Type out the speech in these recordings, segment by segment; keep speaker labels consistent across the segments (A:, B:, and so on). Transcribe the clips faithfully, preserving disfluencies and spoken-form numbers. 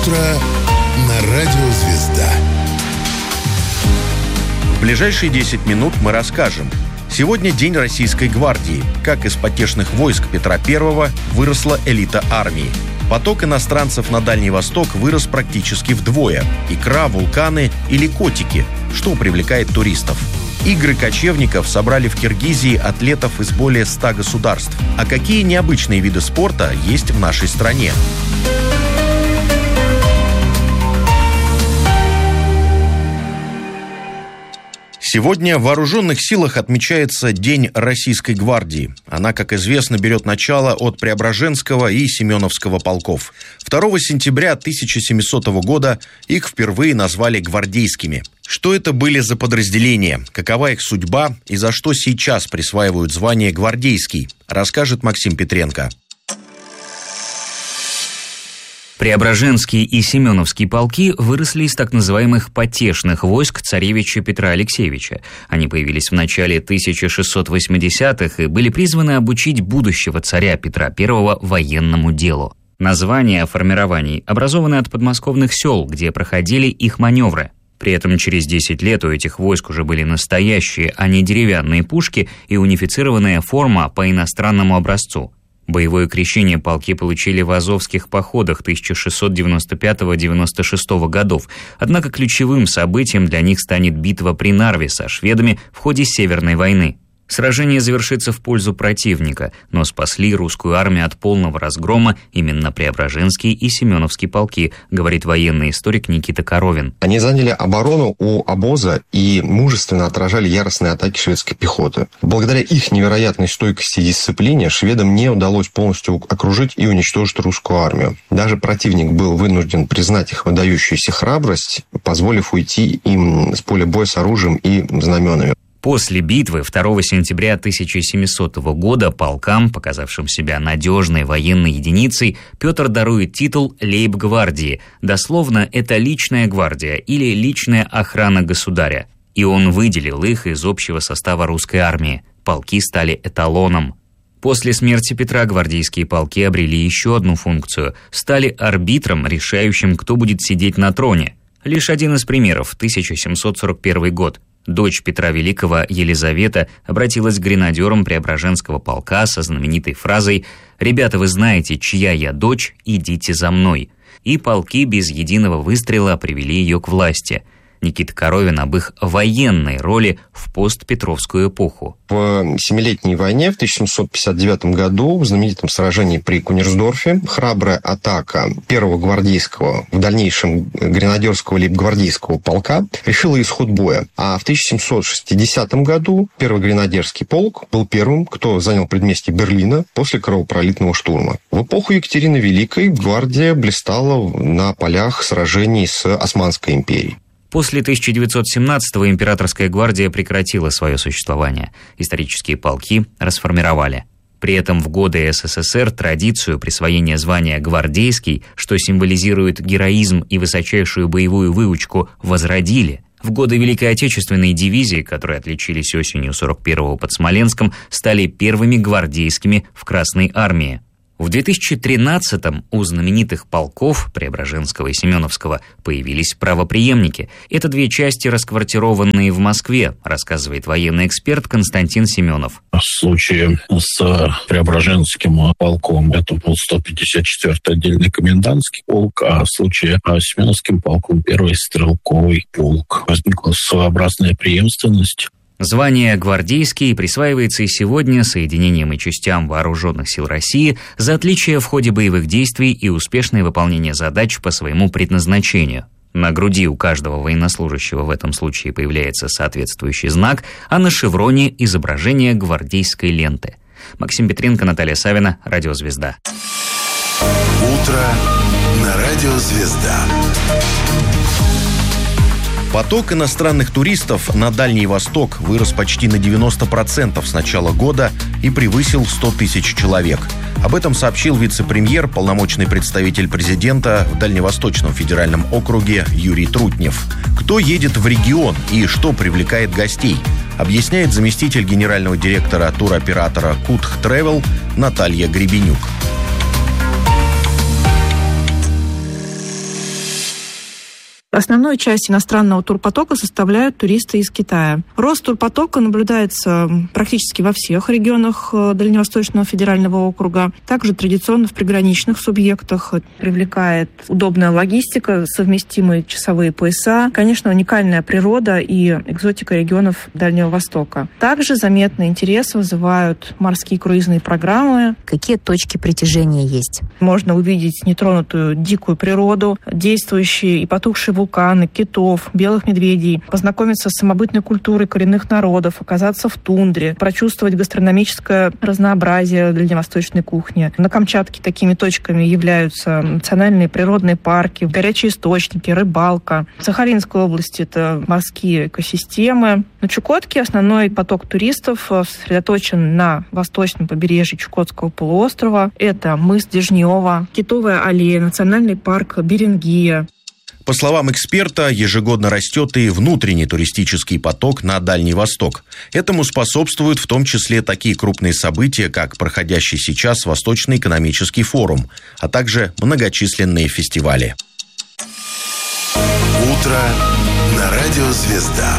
A: утро на радио «Звезда».
B: В ближайшие десять минут мы расскажем. Сегодня День Российской гвардии. Как из потешных войск Петра Первого выросла элита армии. Поток иностранцев на Дальний Восток вырос практически вдвое. Икра, вулканы или котики. Что привлекает туристов? Игры кочевников собрали в Киргизии атлетов из более ста государств. А какие необычные виды спорта есть в нашей стране? Сегодня в Вооруженных силах отмечается День Российской гвардии. Она, как известно, берет начало от Преображенского и Семеновского полков. второго сентября тысяча семисотого года их впервые назвали гвардейскими. Что это были за подразделения, какова их судьба и за что сейчас присваивают звание гвардейский, расскажет Максим Петренко.
C: Преображенский и Семеновский полки выросли из так называемых потешных войск царевича Петра Алексеевича. Они появились в начале тысяча шестьсот восьмидесятых и были призваны обучить будущего царя Петра Первого военному делу. Названия формирований образованы от подмосковных сел, где проходили их маневры. При этом через десять лет у этих войск уже были настоящие, а не деревянные пушки и унифицированная форма по иностранному образцу. Боевое крещение полки получили в Азовских походах тысяча шестьсот девяносто пятого — девяносто шестого годов. Однако ключевым событием для них станет битва при Нарве со шведами в ходе Северной войны. Сражение завершится в пользу противника, но спасли русскую армию от полного разгрома именно Преображенский и Семеновский полки, говорит военный историк Никита Коровин.
D: Они заняли оборону у обоза и мужественно отражали яростные атаки шведской пехоты. Благодаря их невероятной стойкости и дисциплине шведам не удалось полностью окружить и уничтожить русскую армию. Даже противник был вынужден признать их выдающуюся храбрость, позволив уйти им с поля боя с оружием и знаменами.
C: После битвы второго сентября тысяча семисотого года полкам, показавшим себя надежной военной единицей, Петр дарует титул лейб-гвардии. Дословно, это личная гвардия или личная охрана государя. И он выделил их из общего состава русской армии. Полки стали эталоном. После смерти Петра гвардейские полки обрели еще одну функцию. Стали арбитром, решающим, кто будет сидеть на троне. Лишь один из примеров – тысяча семьсот сорок первый год. Дочь Петра Великого Елизавета обратилась к гренадерам Преображенского полка со знаменитой фразой «Ребята, вы знаете, чья я дочь, идите за мной». И полки без единого выстрела привели ее к власти. Никита Коровин об их военной роли в постпетровскую эпоху.
D: В Семилетней войне в тысяча семьсот пятьдесят девятом году в знаменитом сражении при Кунерсдорфе храбрая атака первого гвардейского, в дальнейшем гренадерского лейб-гвардейского полка решила исход боя. А в тысяча семьсот шестидесятом году первый гренадерский полк был первым, кто занял предместье Берлина после кровопролитного штурма. В эпоху Екатерины Великой гвардия блистала на полях сражений с Османской империей.
C: После тысяча девятьсот семнадцатого императорская гвардия прекратила свое существование. Исторические полки расформировали. При этом в годы СССР традицию присвоения звания «гвардейский», что символизирует героизм и высочайшую боевую выучку, возродили. В годы Великой Отечественной дивизии, которые отличились осенью сорок первого под Смоленском, стали первыми гвардейскими в Красной армии. В две тысячи тринадцатом у знаменитых полков Преображенского и Семеновского появились правопреемники. Это две части, расквартированные в Москве, рассказывает военный эксперт Константин Семенов.
E: В случае с Преображенским полком это был сто пятьдесят четвёртый отдельный комендантский полк, а в случае с Семеновским полком первый стрелковый полк. Возникла своеобразная преемственность.
C: Звание «гвардейский» присваивается и сегодня соединениям и частям Вооруженных сил России за отличие в ходе боевых действий и успешное выполнение задач по своему предназначению. На груди у каждого военнослужащего в этом случае появляется соответствующий знак, а на шевроне – изображение гвардейской ленты. Максим Петренко, Наталья Савина, Радио «Звезда».
A: Утро на Радио «Звезда».
B: Поток иностранных туристов на Дальний Восток вырос почти на девяносто процентов с начала года и превысил сто тысяч человек. Об этом сообщил вице-премьер, полномочный представитель президента в Дальневосточном федеральном округе Юрий Трутнев. Кто едет в регион и что привлекает гостей, объясняет заместитель генерального директора туроператора Кутх Тревел Наталья Гребенюк.
F: Основную часть иностранного турпотока составляют туристы из Китая. Рост турпотока наблюдается практически во всех регионах Дальневосточного федерального округа. Также традиционно в приграничных субъектах. Привлекает удобная логистика, совместимые часовые пояса, конечно, уникальная природа и экзотика регионов Дальнего Востока. Также заметный интерес вызывают морские круизные программы.
G: Какие точки притяжения есть?
F: Можно увидеть нетронутую дикую природу, действующие и потухшие вулканы, китов, белых медведей, познакомиться с самобытной культурой коренных народов, оказаться в тундре, прочувствовать гастрономическое разнообразие дальневосточной кухни. На Камчатке такими точками являются национальные природные парки, горячие источники, рыбалка. В Сахалинской области это морские экосистемы. На Чукотке основной поток туристов сосредоточен на восточном побережье Чукотского полуострова. Это мыс Дежнева, Китовая аллея, национальный парк Берингия.
B: По словам эксперта, ежегодно растет и внутренний туристический поток на Дальний Восток. Этому способствуют в том числе такие крупные события, как проходящий сейчас Восточный экономический форум, а также многочисленные фестивали.
A: Утро на радио «Звезда».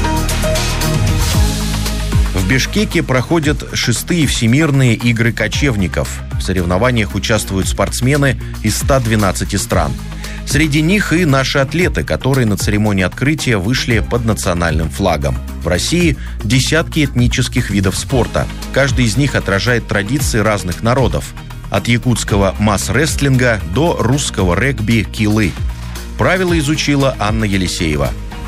B: В Бишкеке проходят шестые всемирные игры кочевников. В соревнованиях участвуют спортсмены из ста двенадцати стран. Среди них и наши атлеты, которые на церемонии открытия вышли под национальным флагом. В России десятки этнических видов спорта. Каждый из них отражает традиции разных народов. От якутского масс-рестлинга до русского регби-килы. Правила изучила Анна Елисеева.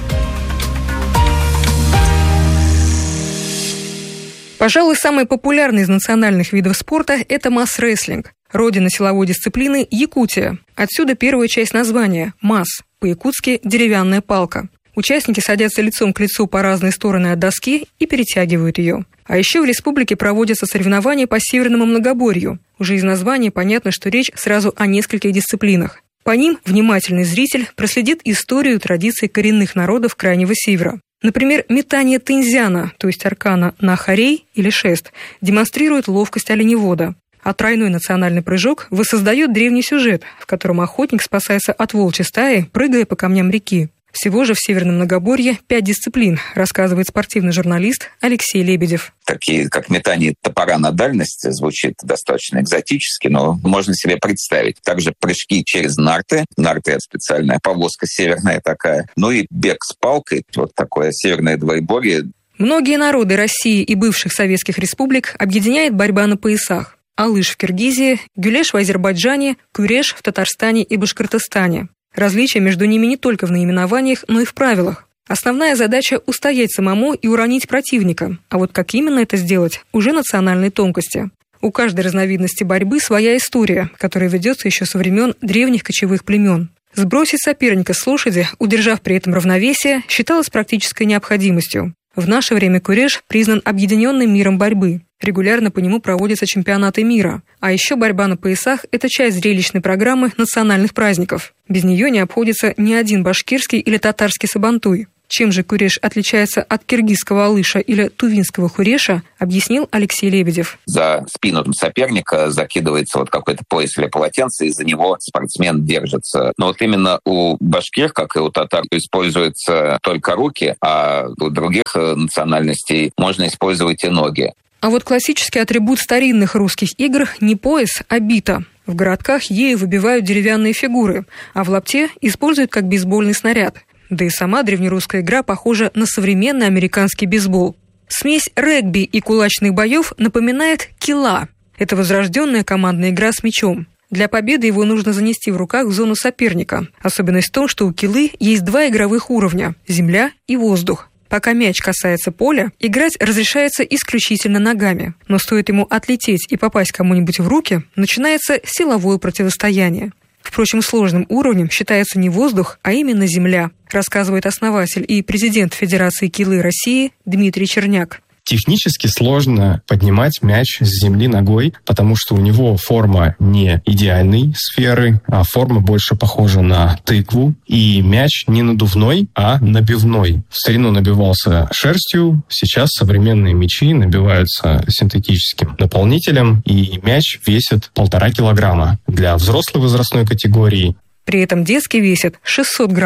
H: Пожалуй, самый популярный из национальных видов спорта – это масс-рестлинг. Родина силовой дисциплины – Якутия. Отсюда первая часть названия – масс, по-якутски «деревянная палка». Участники садятся лицом к лицу по разные стороны от доски и перетягивают ее. А еще в республике проводятся соревнования по северному многоборью. Уже из названия понятно, что речь сразу о нескольких дисциплинах. По ним внимательный зритель проследит историю и традиции коренных народов Крайнего Севера. Например, метание тынзяна, то есть аркана, на хорей или шест, демонстрирует ловкость оленевода. А тройной национальный прыжок воссоздает древний сюжет, в котором охотник спасается от волчьей стаи, прыгая по камням реки. Всего же в Северном Многоборье пять дисциплин, рассказывает спортивный журналист Алексей Лебедев.
I: Такие, как метание топора на дальность, звучит достаточно экзотически, но можно себе представить. Также прыжки через нарты. Нарты — это специальная повозка северная такая. Ну и бег с палкой, вот такое северное двоеборье.
H: Многие народы России и бывших советских республик объединяет борьба на поясах. Алыш в Киргизии, гюлеш в Азербайджане, кюреш в Татарстане и Башкортостане. Различия между ними не только в наименованиях, но и в правилах. Основная задача – устоять самому и уронить противника. А вот как именно это сделать – уже национальные тонкости. У каждой разновидности борьбы своя история, которая ведется еще со времен древних кочевых племен. Сбросить соперника с лошади, удержав при этом равновесие, считалось практической необходимостью. В наше время кюреш признан объединенным миром борьбы. Регулярно по нему проводятся чемпионаты мира. А еще борьба на поясах – это часть зрелищной программы национальных праздников. Без нее не обходится ни один башкирский или татарский сабантуй. Чем же кюреш отличается от киргизского алыша или тувинского хуреша, объяснил Алексей Лебедев.
I: За спину соперника закидывается вот какой-то пояс или полотенце, и за него спортсмен держится. Но вот именно у башкир, как и у татар, используются только руки, а у других национальностей можно использовать и ноги.
H: А вот классический атрибут старинных русских игр не пояс, а бита. В городках ею выбивают деревянные фигуры, а в лапте используют как бейсбольный снаряд. Да и сама древнерусская игра похожа на современный американский бейсбол. Смесь регби и кулачных боев напоминает кила. Это возрожденная командная игра с мячом. Для победы его нужно занести в руках в зону соперника. Особенность в том, что у килы есть два игровых уровня – земля и воздух. Пока мяч касается поля, играть разрешается исключительно ногами. Но стоит ему отлететь и попасть кому-нибудь в руки, начинается силовое противостояние. Впрочем, сложным уровнем считается не воздух, а именно земля, рассказывает основатель и президент Федерации килы России Дмитрий Черняк.
J: Технически сложно поднимать мяч с земли ногой, потому что у него форма не идеальной сферы, а форма больше похожа на тыкву. И мяч не надувной, а набивной. В старину набивался шерстью, сейчас современные мячи набиваются синтетическим наполнителем, и мяч весит полтора килограмма. Для взрослой возрастной категории
H: При этом детский весит шестьсот граммов.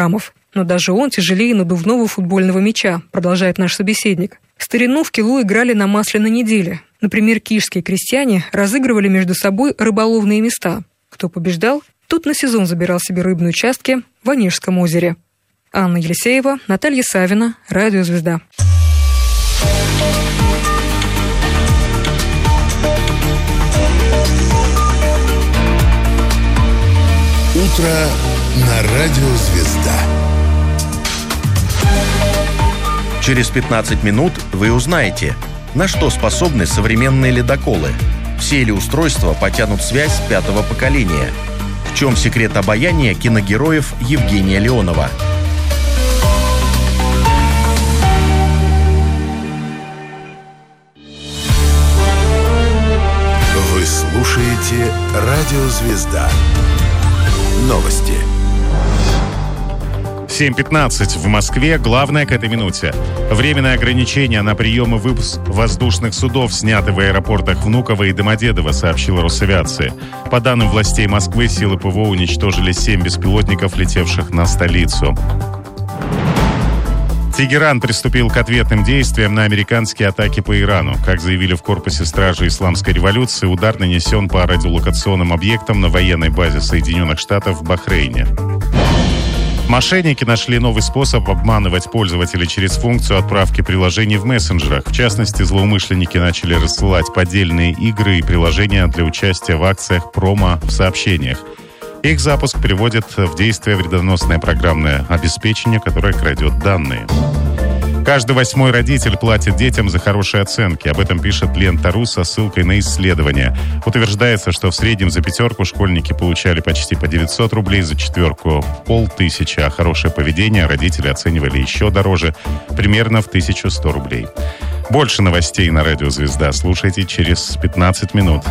H: Но даже он тяжелее надувного футбольного мяча, продолжает наш собеседник. В старину в Килу играли на Масляной неделе. Например, киевские крестьяне разыгрывали между собой рыболовные места. Кто побеждал, тот на сезон забирал себе рыбные участки в Онежском озере. Анна Елисеева, Наталья Савина, Радио «Звезда».
A: Утро на Радио «Звезда».
B: Через пятнадцать минут вы узнаете, на что способны современные ледоколы. Все ли устройства потянут связь пятого поколения? В чем секрет обаяния киногероев Евгения Леонова?
A: Вы слушаете Радио «Звезда». Новости.
K: семь пятнадцать в Москве. Главное к этой минуте. Временное ограничение на прием и выпуск воздушных судов сняты в аэропортах Внуково и Домодедово, сообщила Росавиация. По данным властей Москвы, силы ПВО уничтожили семь беспилотников, летевших на столицу. Тегеран приступил к ответным действиям на американские атаки по Ирану. Как заявили в корпусе стражи Исламской революции, удар нанесен по радиолокационным объектам на военной базе Соединенных Штатов в Бахрейне. Мошенники нашли новый способ обманывать пользователей через функцию отправки приложений в мессенджерах. В частности, злоумышленники начали рассылать поддельные игры и приложения для участия в акциях промо в сообщениях. Их запуск приводит в действие вредоносное программное обеспечение, которое крадет данные. Каждый восьмой родитель платит детям за хорошие оценки. Об этом пишет Лента.ру со ссылкой на исследование. Утверждается, что в среднем за пятерку школьники получали почти по девятьсот рублей, за четверку – полтысячи, а хорошее поведение родители оценивали еще дороже – примерно в тысячу сто рублей. Больше новостей на Радио «Звезда» слушайте через пятнадцать минут.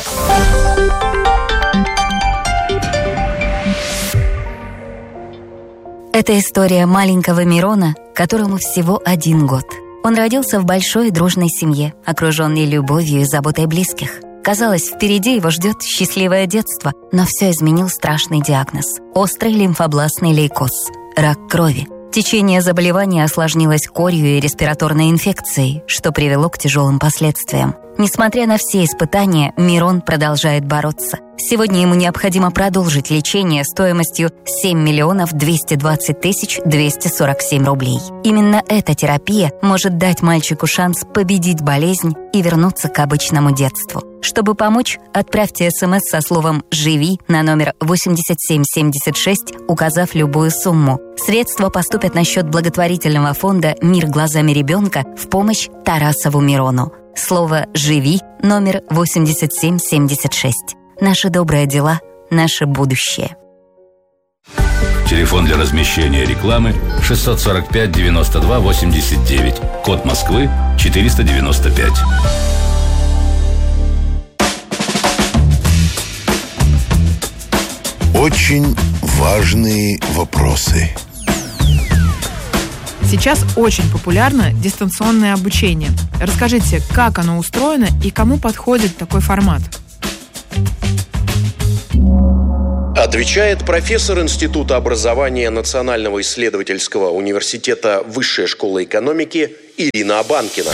G: Это история маленького Мирона, которому всего один год. Он родился в большой и дружной семье, окруженный любовью и заботой близких. Казалось, впереди его ждет счастливое детство, но все изменил страшный диагноз – острый лимфобластный лейкоз – рак крови. Течение заболевания осложнилось корью и респираторной инфекцией, что привело к тяжелым последствиям. Несмотря на все испытания, Мирон продолжает бороться. Сегодня ему необходимо продолжить лечение стоимостью семь миллионов двести двадцать тысяч двести сорок семь рублей. Именно эта терапия может дать мальчику шанс победить болезнь и вернуться к обычному детству. Чтобы помочь, отправьте смс со словом «Живи» на номер восемьдесят семь семьдесят шесть, указав любую сумму. Средства поступят на счет благотворительного фонда «Мир глазами ребенка» в помощь Тарасову Мирону. Слово «Живи» номер восемьдесят семь семьдесят шесть. Наши добрые дела, наше будущее.
L: Телефон для размещения рекламы шестьсот сорок пять девяносто два восемьдесят девять. Код Москвы четыреста девяносто пять.
A: Очень важные вопросы.
M: Сейчас очень популярно дистанционное обучение. Расскажите, как оно устроено и кому подходит такой формат?
B: Отвечает профессор Института образования Национального исследовательского университета Высшая школа экономики Ирина Абанкина.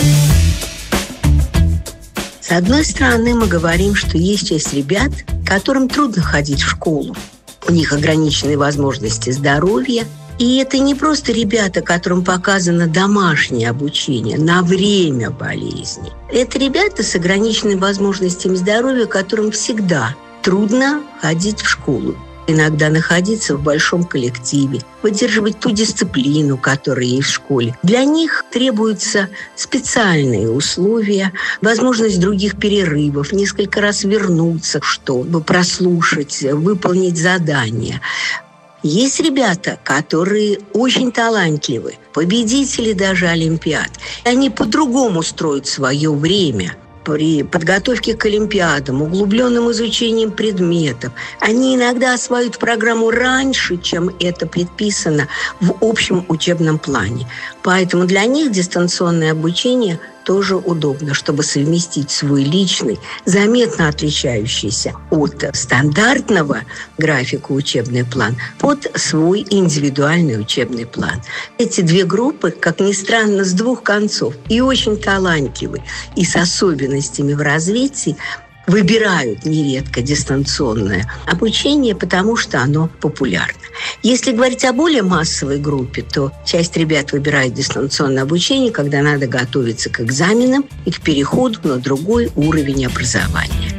N: С одной стороны, мы говорим, что есть часть ребят, которым трудно ходить в школу. У них ограниченные возможности здоровья. И это не просто ребята, которым показано домашнее обучение на время болезни. Это ребята с ограниченными возможностями здоровья, которым всегда трудно ходить в школу. Иногда находиться в большом коллективе, поддерживать ту дисциплину, которая есть в школе. Для них требуются специальные условия, возможность других перерывов, несколько раз вернуться, чтобы прослушать, выполнить задания. Есть ребята, которые очень талантливы, победители даже олимпиад. Они по-другому строят свое время. При подготовке к олимпиадам, углубленным изучением предметов, они иногда освоят программу раньше, чем это предписано в общем учебном плане. Поэтому для них дистанционное обучение тоже удобно, чтобы совместить свой личный, заметно отличающийся от стандартного графика учебный план, под свой индивидуальный учебный план. Эти две группы, как ни странно, с двух концов и очень талантливы, и с особенностями в развитии, выбирают нередко дистанционное обучение, потому что оно популярно. Если говорить о более массовой группе, то часть ребят выбирает дистанционное обучение, когда надо готовиться к экзаменам и к переходу на другой уровень образования.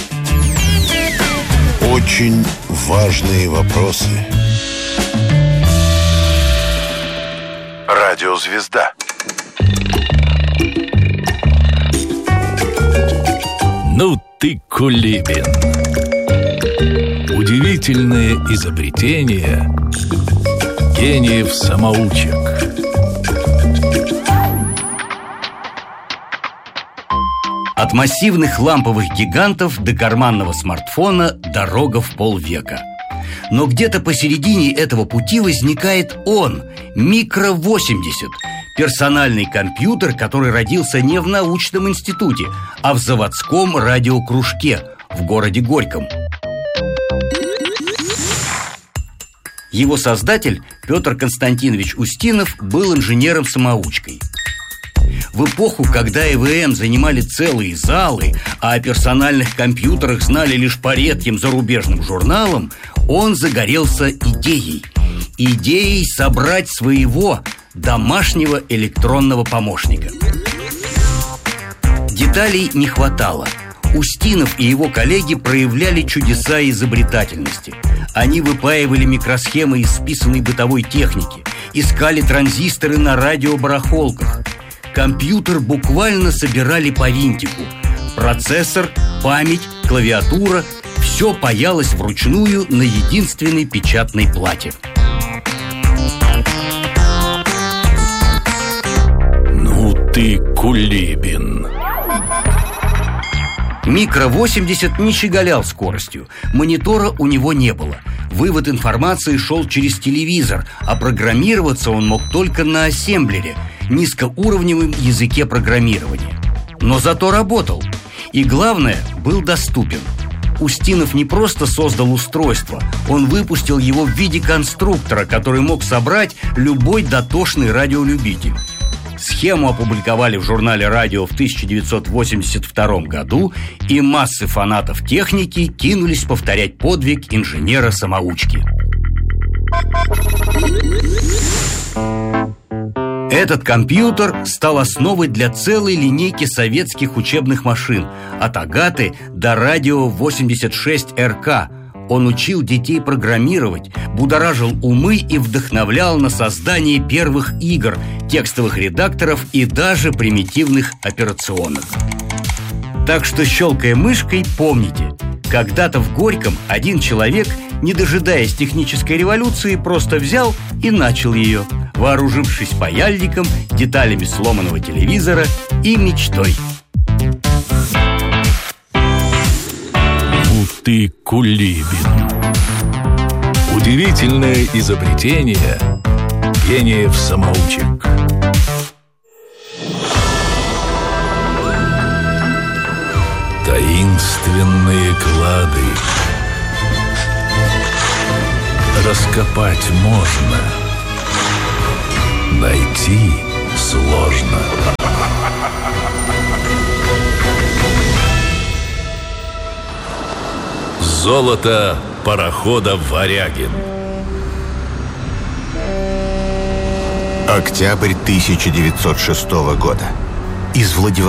A: Очень важные вопросы. Радиозвезда.
L: Ну ты Кулибин. Удивительные изобретения гениев-самоучек.
O: От массивных ламповых гигантов до карманного смартфона дорога в полвека. Но где-то посередине этого пути возникает он, Микро восемьдесят, персональный компьютер, который родился не в научном институте, а в заводском радиокружке в городе Горьком. Его создатель, Петр Константинович Устинов, был инженером-самоучкой. В эпоху, когда и вэ эм занимали целые залы, а о персональных компьютерах знали лишь по редким зарубежным журналам, он загорелся идеей. Идеей собрать своего домашнего электронного помощника. Деталей не хватало. Устинов и его коллеги проявляли чудеса изобретательности. Они выпаивали микросхемы из списанной бытовой техники, искали транзисторы на радиобарахолках. Компьютер буквально собирали по винтику. Процессор, память, клавиатура – все паялось вручную на единственной печатной плате.
L: Ну ты Кулибин.
O: Микро восемьдесят не щеголял скоростью. Монитора у него не было. Вывод информации шел через телевизор, а программироваться он мог только на ассемблере, низкоуровневом языке программирования. Но зато работал. И главное, был доступен. Устинов не просто создал устройство, он выпустил его в виде конструктора, который мог собрать любой дотошный радиолюбитель. Схему опубликовали в журнале «Радио» в тысяча девятьсот восемьдесят втором году, и массы фанатов техники кинулись повторять подвиг инженера-самоучки. Этот компьютер стал основой для целой линейки советских учебных машин, от «Агаты» до «Радио восемьдесят шесть эр ка». Он учил детей программировать, будоражил умы и вдохновлял на создание первых игр, текстовых редакторов и даже примитивных операционок. Так что, щелкая мышкой, помните, когда-то в Горьком один человек, не дожидаясь технической революции, просто взял и начал ее, вооружившись паяльником, деталями сломанного телевизора и мечтой.
L: Ты Кулибин. Удивительное изобретение гениев-самоучек. Таинственные клады. Раскопать можно, найти сложно. Золото парохода «Варягин».
A: Октябрь тысяча девятьсот шестого года. Из Владивостока